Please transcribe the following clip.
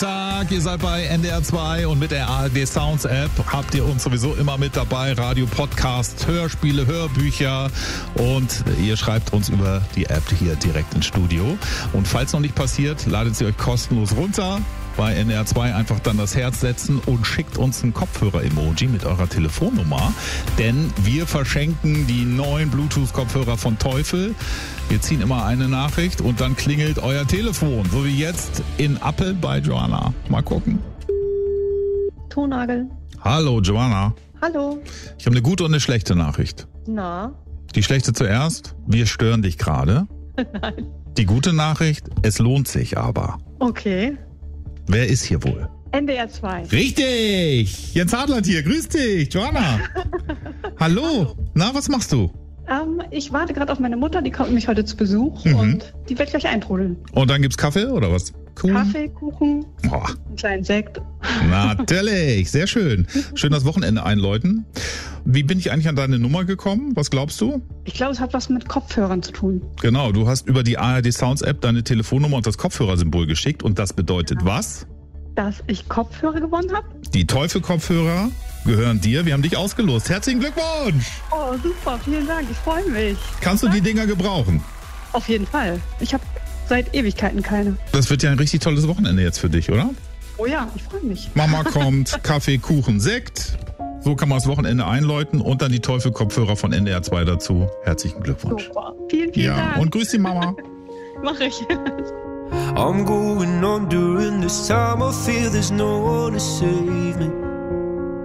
Tag, ihr seid bei NDR 2 und mit der ARD Sounds App habt ihr uns sowieso immer mit dabei. Radio, Podcast, Hörspiele, Hörbücher und ihr schreibt uns über die App hier direkt ins Studio. Und falls noch nicht passiert, ladet sie euch kostenlos runter. Bei NDR 2 einfach dann das Herz setzen und schickt uns ein Kopfhörer-Emoji mit eurer Telefonnummer. Denn wir verschenken die neuen Bluetooth-Kopfhörer von Teufel. Wir ziehen immer eine Nachricht und dann klingelt euer Telefon. So wie jetzt in Appel bei Joanna. Mal gucken. Tonagel. Hallo Joanna. Hallo. Ich habe eine gute und eine schlechte Nachricht. Na? Die schlechte zuerst. Wir stören dich gerade. Nein. Die gute Nachricht, es lohnt sich aber. Okay. Wer ist hier wohl? NDR 2. Richtig! Jens Hartland hier, grüß dich, Joanna. Hallo. Na, was machst du? Ich warte gerade auf meine Mutter, die kommt mich heute zu Besuch und die wird gleich eintrudeln. Und dann gibt's Kaffee oder was? Kuchen? Kaffee, Kuchen, Oh, einen kleinen Sekt. natürlich, sehr schön. Schön das Wochenende einläuten. Wie bin ich eigentlich an deine Nummer gekommen? Was glaubst du? Ich glaube, es hat was mit Kopfhörern zu tun. Genau, du hast über die ARD Sounds App deine Telefonnummer und das Kopfhörersymbol geschickt und das bedeutet was? Dass ich Kopfhörer gewonnen habe? Die Teufel-Kopfhörer gehören dir. Wir haben dich ausgelost. Herzlichen Glückwunsch! Oh, super, vielen Dank, ich freue mich. Kannst du die Dinger gebrauchen? Auf jeden Fall. Ich habe seit Ewigkeiten keine. Das wird ja ein richtig tolles Wochenende jetzt für dich, oder? Oh ja, ich freue mich. Mama kommt, Kaffee, Kuchen, Sekt. So kann man das Wochenende einläuten und dann die Teufel-Kopfhörer von NDR 2 dazu. Herzlichen Glückwunsch. Super. Vielen, vielen Dank. Und grüß die Mama. Mach ich. I'm going on during this time. I feel there's no one to save me.